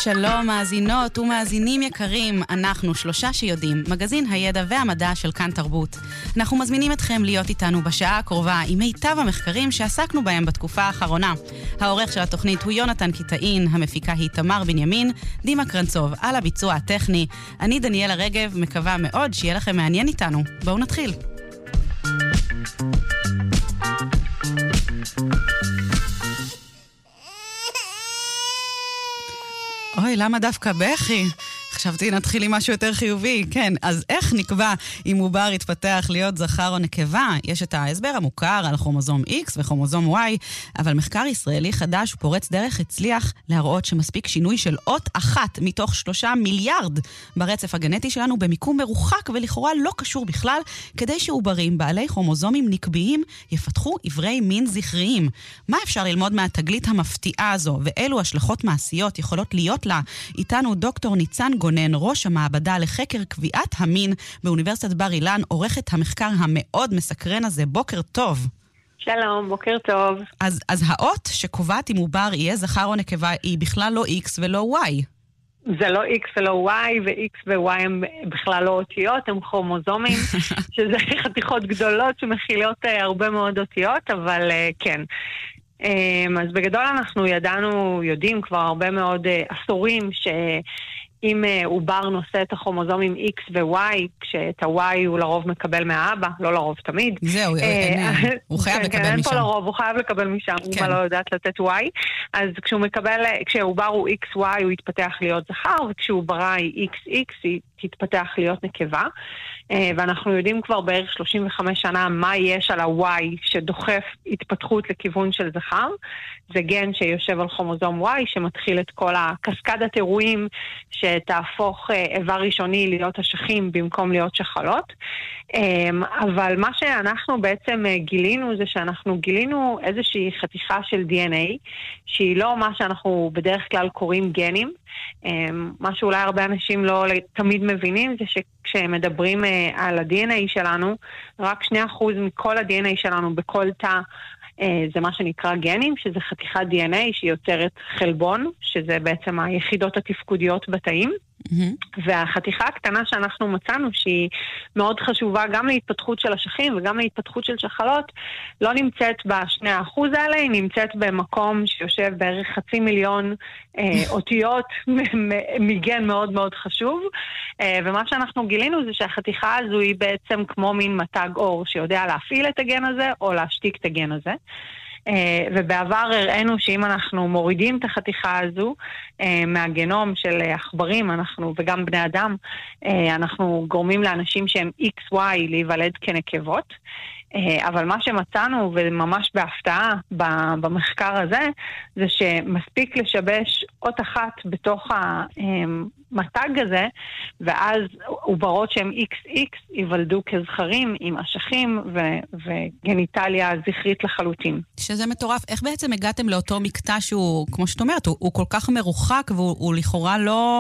שלום מאזינות ומאזינים יקרים, אנחנו שלושה שיודעים, מגזין הידע והמדע של כאן תרבות. אנחנו מזמינים אתכם להיות איתנו בשעה הקרובה עם מיטב המחקרים שעסקנו בהם בתקופה האחרונה. העורך של התוכנית הוא יונתן קיטאין, המפיקה היא תמר בנימין, דימה קרנצוב על הביצוע הטכני. אני דניאלה רגב, מקווה מאוד שיהיה לכם מעניין איתנו. בואו נתחיל. אוי, למה דווקא בכי? חשבתי נתחיל עם משהו יותר חיובי. כן, אז איך נקבע אם עובר יתפתח להיות זכר או נקבה? יש את ההסבר המוכר על כרומוזום X וכרומוזום Y, אבל מחקר ישראלי חדש ופורץ דרך הצליח להראות שמספיק שינוי של אות אחת מתוך 3 מיליארד ברצף הגנטי שלנו במיקום מרוחק ולכאורה לא קשור בכלל, כדי שעוברים בעלי כרומוזומים נקביים יפתחו עברי מין זכריים. מה אפשר ללמוד מהתגלית המפתיעה הזו, ואילו השלכות מעשיות יכולות להיות לה? איתנו דוקטור ניצן גונן, ראש המעבדה לחקר קביעת המין באוניברסיטת בר אילן, עורכת המחקר המאוד מסקרן הזה. בוקר טוב. שלום, בוקר טוב. אז האות שקובעת אם עובר יהיה זכר או נקבה היא בכלל לא X ולא Y. זה לא X ולא Y, ו-X ו-Y הם בכלל לא אותיות, הם כרומוזומים, שזה חתיכות גדולות שמכילות הרבה מאוד אותיות, אבל כן. אז בגדול אנחנו יודעים כבר הרבה מאוד עשורים אם עובר נושא את הכרומוזומים X ו-Y, כשאת ה-Y הוא לרוב מקבל מהאבא, לא לרוב תמיד. זהו, הוא חייב לקבל משם. אין פה לרוב, הוא חייב לקבל משם, אמא לא יודעת לתת Y. אז כשעובר הוא XY הוא יתפתח להיות זכר, וכשעוברה היא XX היא תתפתח להיות נקבה. ואנחנו יודעים כבר בערך 35 שנה מה יש על ה-Y שדוחף התפתחות לכיוון של זכר. זה גן שיושב על כרומוזום Y שמתחיל את כל הקסקדת אירועים שתהפוך איבר ראשוני להיות אשכים במקום להיות שחלות. אבל מה שאנחנו בעצם גילינו זה שאנחנו גילינו איזושהי חתיכה של DNA שהיא לא מה שאנחנו בדרך כלל קוראים גנים. מה שאולי הרבה אנשים לא תמיד מבינים זה שכשמדברים על ה-DNA שלנו, רק 2% מכל ה-DNA שלנו בכל תא זה מה שנקרא גנים, שזה חתיכת DNA שיוצרת חלבון, שזה בעצם היחידות התפקודיות בתאים. והחתיכה הקטנה שאנחנו מצאנו שהיא מאוד חשובה גם להתפתחות של אשכים וגם להתפתחות של שחלות, לא נמצאת ב2% האלה, היא נמצאת במקום שיושב בערך 500,000 אותיות מגן מאוד מאוד חשוב. ומה שאנחנו גילינו זה שהחתיכה הזו היא בעצם כמו מין מתג אור שיודע להפעיל את הגן הזה או להשתיק את הגן הזה. ובעבר הראינו שאם אנחנו מורידים את החתיכה הזו מהגנום של עכברים וגם בני אדם, אנחנו גורמים לאנשים שהם XY להיוולד כנקבות. אבל מה שמצאנו, וממש בהפתעה במחקר הזה, זה שמספיק לשבש אות אחת בתוך המתג הזה, ואז עוברות שהם XX ייוולדו כזכרים עם אשכים וגניטליה זכרית לחלוטין. שזה מטורף. איך בעצם הגעתם לאותו מקטע שהוא, כמו שאת אומרת, הוא כל כך מרוחק, והוא לכאורה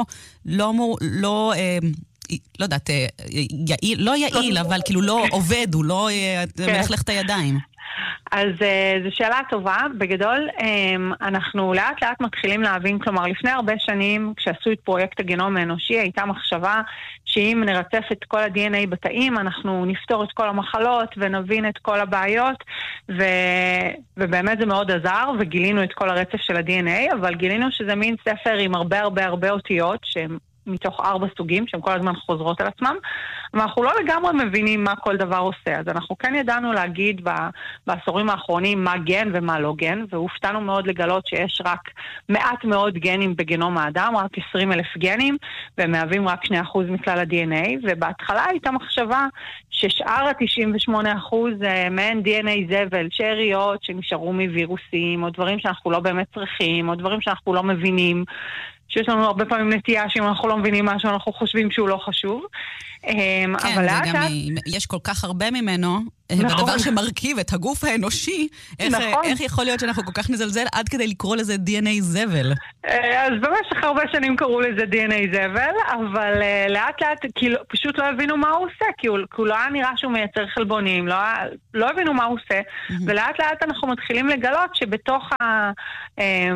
לא יודעת, לא יעיל, אבל כאילו לא עובד, הוא לא מלכלך את הידיים. אז זו שאלה טובה. בגדול, אנחנו לאט לאט מתחילים להבין, כלומר, לפני הרבה שנים, כשעשו את פרויקט הגנום האנושי, הייתה מחשבה שאם נרצף את כל ה-DNA בתאים, אנחנו נפתור את כל המחלות ונבין את כל הבעיות, ובאמת זה מאוד עזר, וגילינו את כל הרצף של ה-DNA, אבל גילינו שזה מין ספר עם הרבה אותיות, שהם מתוך 4 סוגים, שהן כל הזמן חוזרות על עצמם, ואנחנו לא לגמרי מבינים מה כל דבר עושה. אז אנחנו כן ידענו להגיד בעשורים האחרונים מה גן ומה לא גן, והופתענו מאוד לגלות שיש רק מעט מאוד גנים בגנום האדם, רק 20,000 גנים, והם מהווים רק 2% מכלל ה-DNA, ובהתחלה הייתה מחשבה ששאר ה-98% מהן DNA זבל, שאריות שנשארו מווירוסים, או דברים שאנחנו לא באמת צריכים, או דברים שאנחנו לא מבינים, שיש לנו הרבה פעמים נטייה שאם אנחנו לא מבינים משהו, אנחנו חושבים שהוא לא חשוב. כן, וגם יש כל כך הרבה ממנו, בדבר שמרכיב את הגוף האנושי, איך יכול להיות שאנחנו כל כך נזלזל עד כדי לקרוא לזה DNA זבל? אז במשך הרבה שנים קראו לזה DNA זבל, אבל לאט לאט פשוט לא הבינו מה הוא עושה, כי הוא לא היה נראה שהוא מייצר חלבונים, לא הבינו מה הוא עושה, ולאט לאט אנחנו מתחילים לגלות שבתוך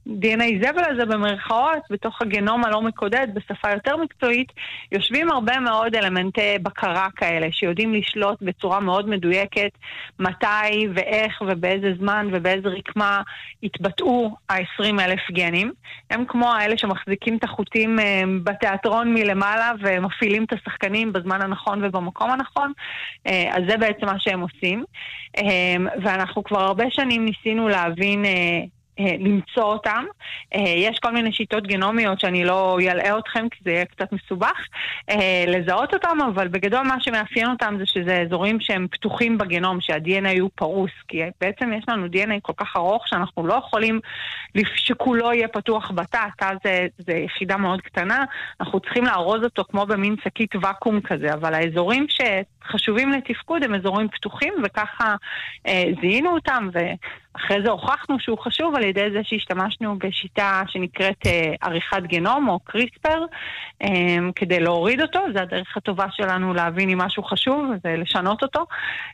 ה-DNA זבל הזה במרכאות, בתוך הגנום הלא מקודד, בשפה יותר מקצועית, יושבים הרבה מאוד אלמנטי בקרה כאלה, שיודעים לשלוט בצורה מאוד מדויקת, מתי ואיך ובאיזה זמן ובאיזה רקמה התבטאו ה-20,000 גנים. הם כמו האלה שמחזיקים את החוטים בתיאטרון מלמעלה, ומפעילים את השחקנים בזמן הנכון ובמקום הנכון. אז זה בעצם מה שהם עושים. ואנחנו כבר הרבה שנים ניסינו להבין, למצוא אותם. יש כל מיני שיטות גנומיות שאני לא ילאה אתכם, כי זה יהיה קצת מסובך, לזהות אותם, אבל בגדול מה שמאפיין אותם זה שזה אזורים שהם פתוחים בגנום, שה-DNA הוא פרוס, כי בעצם יש לנו DNA כל כך ארוך שאנחנו לא יכולים שכולו יהיה פתוח בתא, תא זה יחידה מאוד קטנה, אנחנו צריכים לארוז אותו כמו במין שקית וקום כזה, אבל האזורים שחשובים לתפקוד הם אזורים פתוחים, וככה זיהינו אותם, ואחרי זה הוכחנו שהוא חשוב על ידי זה שהשתמשנו בשיטה שנקראת עריכת גנום או קריספר, כדי להוריד אותו. זה הדרך הטובה שלנו להבין אם משהו חשוב, זה לשנות אותו,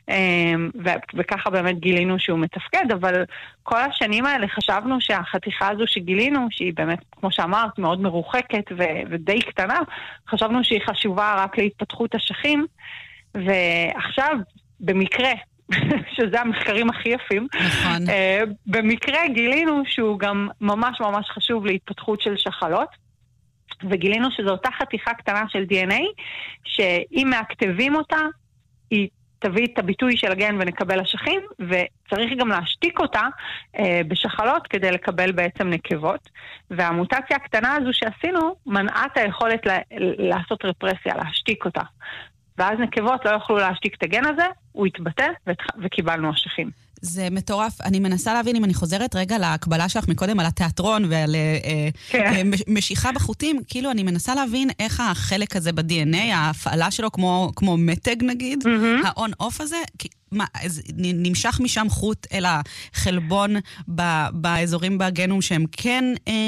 וככה באמת גילינו שהוא מתפקד, אבל כל השנים האלה חשבנו שהחתיכה הזו שגילינו, שהיא באמת, כמו שאמרת, מאוד מרוחקת ודי קטנה, חשבנו שהיא חשובה רק להתפתחות השכים, ועכשיו, במקרה, שזה המחקרים הכי יפים, נכון. במקרה גילינו שהוא גם ממש ממש חשוב להתפתחות של שחלות, וגילינו שזו אותה חתיכה קטנה של DNA, שאם מאקטיבים אותה, היא תביא את הביטוי של הגן ונקבל אשכים, וצריך גם להשתיק אותה בשחלות כדי לקבל בעצם נקבות. והמוטציה הקטנה הזו שעשינו, מנעה את היכולת לעשות רפרסיה, להשתיק אותה. ואז נקבות לא יוכלו להשתיק את הגן הזה, הוא התבטא וקיבלנו אשכים. זה מטורף. אני מנסה להבין אם אני חוזרת רגע להקבלה שלך מקודם על התיאטרון ועל משיכה בחוטים, כאילו אני מנסה להבין איך החלק הזה ב-DNA, ההפעלה שלו כמו מתג נגיד, ה-on-off הזה, נמשך משם חוט אל החלבון באזורים בגנום שהם כן...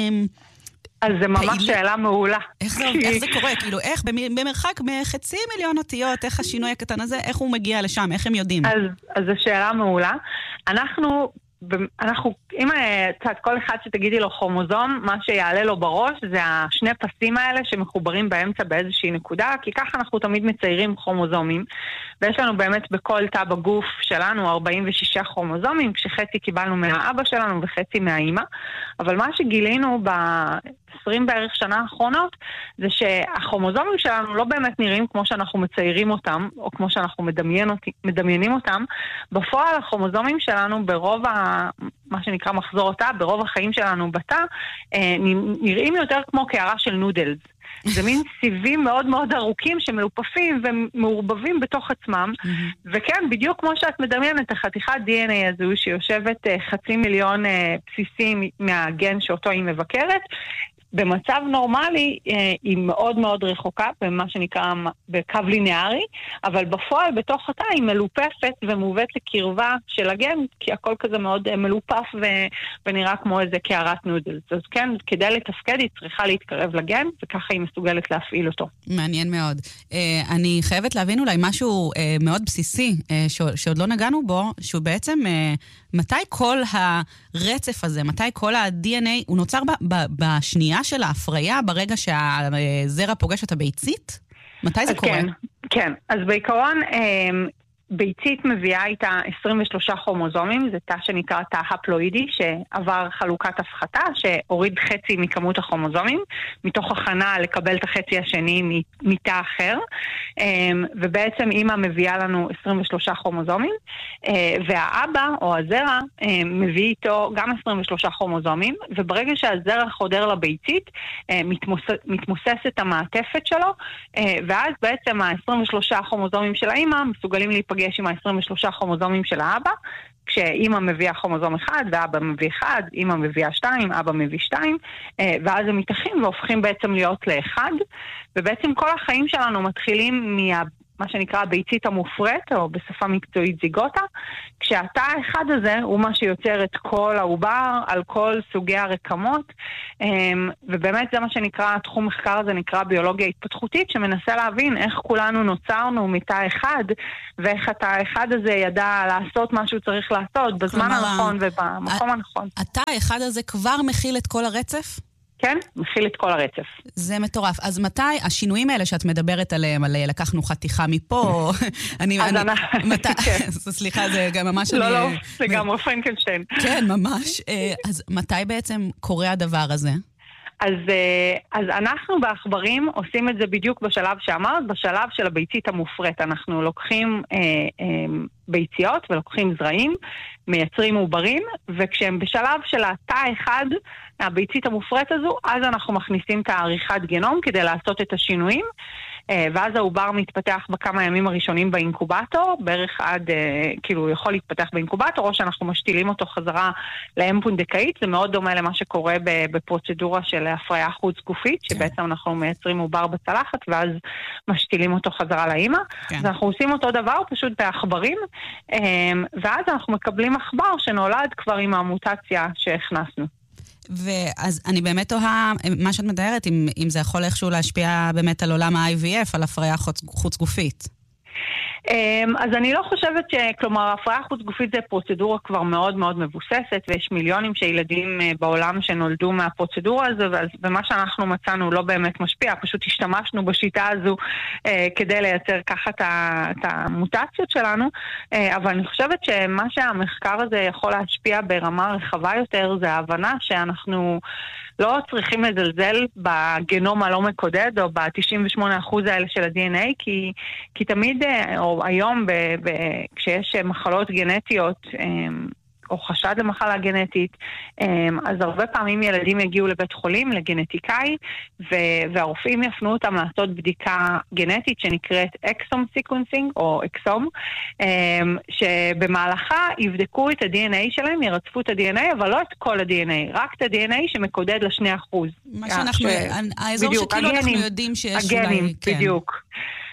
אז זה ממש שאלה מעולה. איך זה קורה? כאילו, איך במרחק מ500,000 אותיות, איך השינוי הקטן הזה, איך הוא מגיע לשם, איך הם יודעים? אז זו שאלה מעולה. אנחנו, אם כל אחד שתגידי לו כרומוזום, מה שיעלה לו בראש זה השני פסים האלה שמחוברים באמצע באיזושהי נקודה, כי ככה אנחנו תמיד מציירים כרומוזומים, ויש לנו באמת בכל תא בגוף שלנו 46 כרומוזומים, כשחצי קיבלנו מהאבא שלנו וחצי מהאימא, אבל מה שגילינו ב-20 בערך שנה האחרונות, זה שהכרומוזומים שלנו לא באמת נראים כמו שאנחנו מציירים אותם, או כמו שאנחנו מדמיינים אותם. בפועל הכרומוזומים שלנו ברוב מה שנקרא מחזור התא, ברוב החיים שלנו בתא, נראים יותר כמו קערה של נודלס. זה מין סיבים מאוד מאוד ארוכים שמלופפים ומעורבבים בתוך עצמם, וכן, בדיוק כמו שאת מדמיינת, החתיכת DNA הזו שיושבת 500,000 בסיסים מהגן שאותו היא מבקרת, במצב נורמלי היא מאוד מאוד רחוקה, במה שנקרא בקו ליניארי, אבל בפועל בתוך התא היא מלופפת ומובאת לקרבה של הגן, כי הכל כזה מאוד מלופף ונראה כמו איזה קערת נודלס. אז כן, כדי לתפקד היא צריכה להתקרב לגן, וככה היא מסוגלת להפעיל אותו. מעניין מאוד. אני חייבת להבין אולי משהו מאוד בסיסי, שעוד לא נגענו בו, שהוא בעצם מתי כל הרצף הזה, מתי כל ה-DNA, הוא נוצר בשנייה של ההפריה, ברגע שהזרע פוגש את הביצית? מתי זה קורה? כן. אז בעיקרון, ביצית מביאה איתה 23 כרומוזומים, זה תא שנקרא תא הפלואידי, שעבר חלוקת הפחתה, שהוריד חצי מכמות הכרומוזומים, מתוך הכנה לקבל את החצי השני מתא אחר, ובעצם אמא מביאה לנו 23 כרומוזומים, והאבא או הזרע מביא איתו גם 23 כרומוזומים, וברגע שהזרע חודר לביצית, מתמוססת המעטפת שלו, ואז בעצם ה-23 כרומוזומים של האמא מסוגלים להיפגש עם ה-23 כרומוזומים של האבא, כשאמא מביאה כרומוזום אחד ואבא מביא אחד, אמא מביאה 2, אבא מביא 2, ואז הם מתאחים והופכים בעצם להיות לאחד, ובעצם כל החיים שלנו מתחילים מה שנקרא ביצית המופרית, או בשפה מקצועית זיגוטה, כשהתא האחד הזה הוא מה שיוצר את כל העובר על כל סוגי הרקמות, ובאמת זה מה שנקרא, תחום מחקר הזה נקרא ביולוגיה התפתחותית, שמנסה להבין איך כולנו נוצרנו מתא אחד, ואיך התא האחד הזה ידע לעשות מה שהוא צריך לעשות, בזמן הנכון ובמקום הנכון. התא האחד הזה כבר מכיל את כל הרצף? כן, מכיל את כל הרצף. זה מטורף. אז מתי השינויים האלה שאת מדברת עליהם, על לקחנו חתיכה מפה, סליחה, זה גם ממש... לא, זה גם פרנקנשטיין. כן, ממש. אז מתי בעצם קורה הדבר הזה? אז אנחנו בעכברים עושים את זה בדיוק בשלב שאמרת, בשלב של הביצית המופרית. אנחנו לוקחים ביציות ולוקחים זרעים, מייצרים עוברים, וכשהם בשלב של התא אחד, הביצית המופרית הזו, אז אנחנו מכניסים את העריכת גנום כדי לעשות את השינויים, ואז העובר מתפתח בכמה ימים הראשונים באינקובטור, בערך עד, כאילו הוא יכול להתפתח באינקובטור, או שאנחנו משתילים אותו חזרה לאם פונדקאית, זה מאוד דומה למה שקורה בפרוצדורה של הפריה חוץ גופית, שבעצם אנחנו מייצרים עובר בצלחת, ואז משתילים אותו חזרה לאמא, אז אנחנו עושים אותו דבר פשוט בעכברים, ואז אנחנו מקבלים עכבר שנולד כבר עם המוטציה שהכנסנו. ואז אני באמת תוהה, מה שאת מתארת, אם זה יכול איכשהו להשפיע באמת על עולם ה-IVF, על הפריה חוץ גופית. אז אני לא חושבת כלומר, הפריה חוץ גופית זה פרוצדורה כבר מאוד מאוד מבוססת, ויש מיליונים של ילדים בעולם שנולדו מהפרוצדורה הזו, ומה שאנחנו מצאנו לא באמת משפיע, פשוט השתמשנו בשיטה הזו כדי לייצר ככה את המוטציות שלנו, אבל אני חושבת שמה שהמחקר הזה יכול להשפיע ברמה רחבה יותר, זה ההבנה שאנחנו לא צריכים לזלזל בגנום הלא מקודד, או ב-98% האלה של ה-DNA, כי תמיד, או היום, כשיש מחלות גנטיות, או חשד למחלה גנטית, אז הרבה פעמים ילדים יגיעו לבית חולים, לגנטיקאי, והרופאים יפנו אותם לעשות בדיקה גנטית שנקראת אקסום סיקוונסינג, או אקסום, שבמהלכה יבדקו את ה-DNA שלהם, ירצפו את ה-DNA, אבל לא את כל ה-DNA, רק את ה-DNA שמקודד ל2%. מה שאנחנו, האזור שכאילו אנחנו יודעים שיש אולי... הגנים, בדיוק.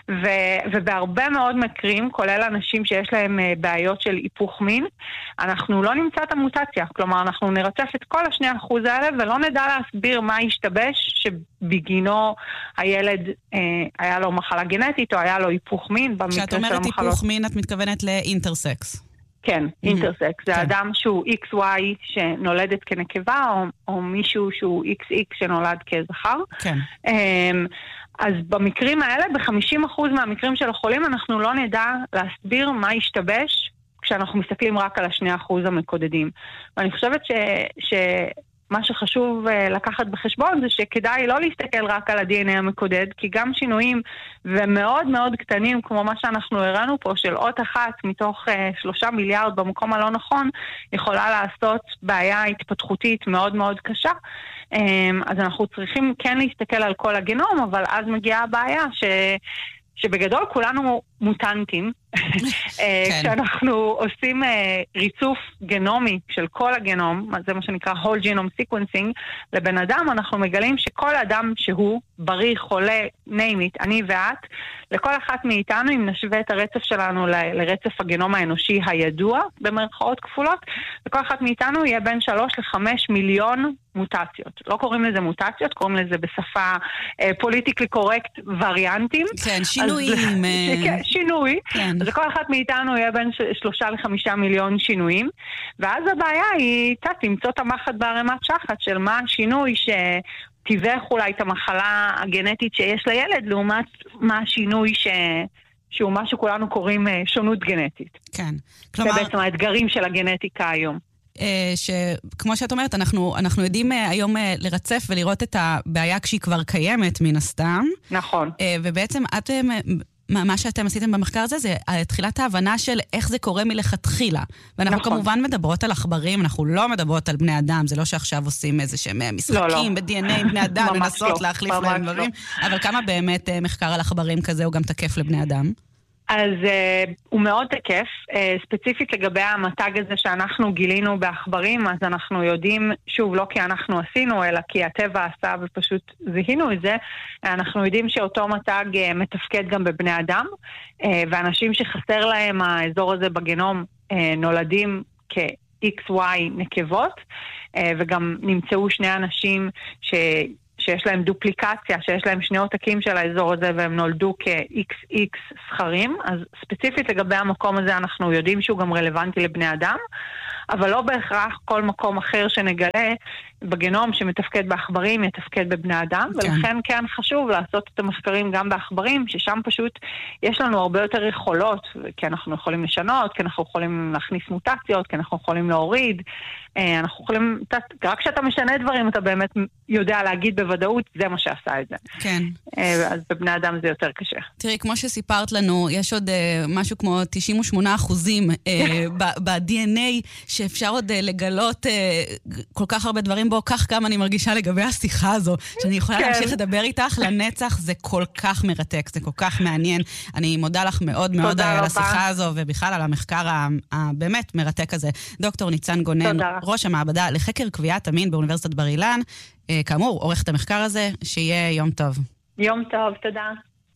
ובהרבה מאוד מקרים, כולל אנשים שיש להם בעיות של היפוך מין, אנחנו לא נמצא את המוטציה. כלומר, אנחנו נרצף את כל 2% האלה, ולא נדע להסביר מה ישתבש שבגינו הילד היה לו מחלה גנטית, או היה לו היפוך מין במקרה של המחלות. כשאת אומרת היפוך מין, את מתכוונת לאינטרסקס. כן, אינטרסקס. זה אדם שהוא XY שנולדת כנקבה, או מישהו שהוא XX שנולד כזכר. כן. אז במקרים האלה, ב-50% מהמקרים של החולים, אנחנו לא נדע להסביר מה ישתבש כשאנחנו מסתכלים רק על 2% המקודדים. ואני חושבת שמה שחשוב לקחת בחשבון זה שכדאי לא להסתכל רק על ה-DNA המקודד, כי גם שינויים ומאוד מאוד קטנים, כמו מה שאנחנו הראינו פה, של אות אחת מתוך 3 מיליארד במקום הלא נכון, יכולה לעשות בעיה התפתחותית מאוד מאוד קשה. אז אנחנו צריכים כן להסתכל על כל הגנום, אבל אז מגיעה הבעיה שבגדול כולנו מוטנטים. כשאנחנו עושים ריצוף גנומי של כל הגנום, זה מה שנקרא whole genome sequencing, לבן אדם אנחנו מגלים שכל אדם שהוא בריא, חולה, name it, אני ואת, לכל אחת מאיתנו, אם נשווה את הרצף שלנו לרצף הגנום האנושי הידוע, במרכאות כפולות, לכל אחת מאיתנו יהיה בין 3 ל-5 מיליון מוטציות. לא קוראים לזה מוטציות, קוראים לזה בשפה פוליטיקלי קורקט וריאנטים. כן, שינויים. שינוי. כן. אז לכל אחת מאיתנו יהיה בין 3 ל-5 מיליון שינויים, ואז הבעיה היא למצוא את המחט בערימת שחת של מה השינוי תיווך אולי את המחלה הגנטית שיש לילד, לעומת מה השינוי שהוא מה שכולנו קוראים שונות גנטית. כן. כלומר... זה בעצם האתגרים של הגנטיקה היום. שכמו שאת אומרת, אנחנו יודעים היום לרצף ולראות את הבעיה כשהיא כבר קיימת מן הסתם. נכון. ובעצם מה שאתם עשיתם במחקר הזה, זה תחילת ההבנה של איך זה קורה מלכתחילה. ואנחנו נכון. כמובן מדברות על עכברים, אנחנו לא מדברות על בני אדם, זה לא שעכשיו עושים איזה שהם משחקים ב-DNA עם בני אדם, לנסות להחליף להם דברים, אבל כמה באמת מחקר על עכברים כזה הוא גם תקף לבני אדם? אז הוא מאוד תקף, ספציפית לגבי המתג הזה שאנחנו גילינו בעכברים, אז אנחנו יודעים, שוב, לא כי אנחנו עשינו, אלא כי הטבע עשה ופשוט זיהינו את זה, אנחנו יודעים שאותו מתג מתפקד גם בבני אדם, ואנשים שחסר להם האזור הזה בגנום נולדים כ-XY נקבות, וגם נמצאו שני אנשים שיש להם דופליקציה, שיש להם שני עותקים של האזור הזה, והם נולדו כ-XX זכרים. אז ספציפית לגבי המקום הזה אנחנו יודעים שהוא גם רלוונטי לבני אדם, אבל לא בהכרח כל מקום אחר שנגלה בגנום שמתפקד בעכברים יתפקד בבני אדם, כן. ולכן כן חשוב לעשות את המחקרים גם בעכברים, ששם פשוט יש לנו הרבה יותר יכולות, כי אנחנו יכולים לשנות, כי אנחנו יכולים להכניס מוטציות, כי אנחנו יכולים להוריד, אנחנו יכולים, רק כשאתה משנה דברים אתה באמת יודע להגיד בוודאות, זה מה שעשה את זה. כן. אז בבני אדם זה יותר קשה. תראי, כמו שסיפרת לנו, יש עוד משהו כמו 98% ב-DNA שאפשר עוד לגלות כל כך הרבה דברים בו, כך גם אני מרגישה לגבי השיחה הזו, שאני יכולה להמשיך לדבר איתך לנצח, זה כל כך מרתק, זה כל כך מעניין. אני מודה לך מאוד מאוד על השיחה הזו, ובכלל על המחקר הבאמת מרתק הזה. דוקטור ניצן גונן, ראש המעבדה לחקר קביעת המין באוניברסיטת בר אילן, כאמור, עורכת המחקר הזה, שיהיה יום טוב. יום טוב, תודה.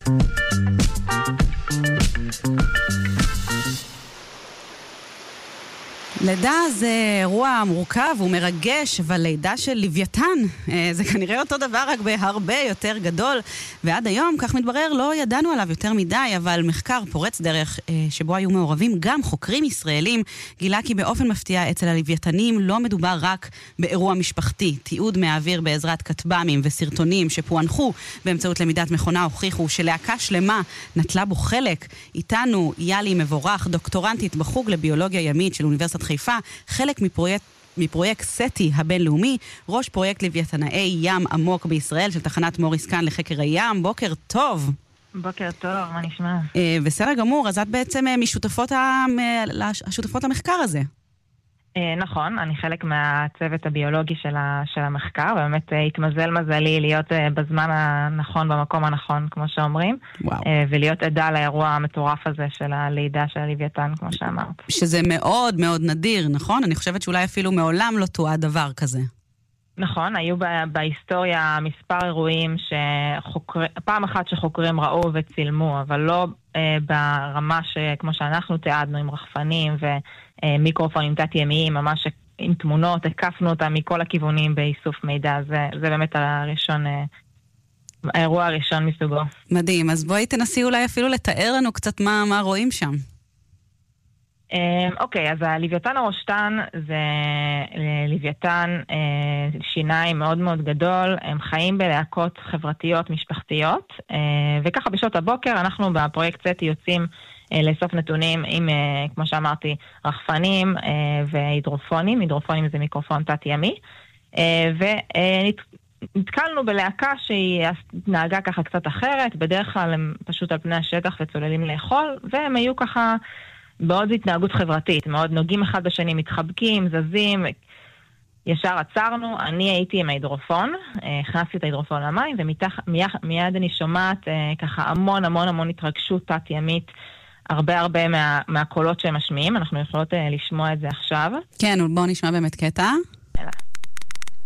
לידה זה אירוע מורכב ומרגש, אבל לידה של לוויתן זה כנראה אותו דבר, רק בהרבה יותר גדול, ועד היום, כך מתברר, לא ידענו עליו יותר מדי, אבל מחקר פורץ דרך שבו היו מעורבים גם חוקרים ישראלים, גילה כי באופן מפתיע אצל הלוויתנים לא מדובר רק באירוע משפחתי. תיעוד מהאוויר בעזרת כטב"מים וסרטונים שפוענחו באמצעות למידת מכונה הוכיחו שלהקה שלמה נטלה בו חלק. איתנו יאלי מבורך, דוקטורנטית בחוג לביולוגיה ימית של אוניברסיטת חיפה, חלק מפרויקט סטי הבינלאומי, ראש פרויקט לוויתנאי ים עמוק בישראל של תחנת מוריס קאן לחקר הים. בוקר טוב. בוקר טוב, מה נשמע? בסדר גמור, אז את בעצם השותפות למחקר הזה. נכון, אני חלק מהצוות הביולוגי של המחקר, ובאמת התמזל מזלי להיות בזמן הנכון, במקום הנכון, כמו שאומרים, ולהיות עדה לאירוע המטורף הזה של הלידה של הלוויתן, כמו שאמרת. שזה מאוד מאוד נדיר, נכון? אני חושבת שאולי אפילו מעולם לא תועד דבר כזה. נכון, היו בהיסטוריה מספר אירועים פעם אחת שחוקרים ראו וצילמו, אבל לא ברמה כמו שאנחנו תיעדנו עם רחפנים ומיקרופונים תת-ימיים, ממש עם תמונות, הקפנו אותם מכל הכיוונים באיסוף מידע. זה באמת האירוע הראשון מסוגו. מדהים, אז בואי תנסי אולי אפילו לתאר לנו קצת מה רואים שם. אוקיי, אז הלוויתן הראשטן זה לוויתן שיניים מאוד מאוד גדול, הם חיים בלהקות חברתיות משפחתיות, וככה בשעות הבוקר אנחנו בפרויקט סטי יוצאים לאסוף נתונים עם, כמו שאמרתי, רחפנים והידרופונים. הידרופונים זה מיקרופון תת-ימי, ונתקלנו בלהקה שהיא נהגה ככה קצת אחרת, בדרך כלל הם פשוט על פני השטח וצוללים לאכול, והם היו ככה בעוד התנהגות חברתית, מאוד נוגעים אחד בשני, מתחבקים, זזים, ישר עצרנו, אני הייתי עם ההידרופון, הכנסתי את ההידרופון למים, ומיד אני שומעת ככה המון התרגשות תת-ימית, הרבה מהקולות שהם משמיעים, אנחנו יכולות לשמוע את זה עכשיו. כן, בואו נשמע באמת קטע.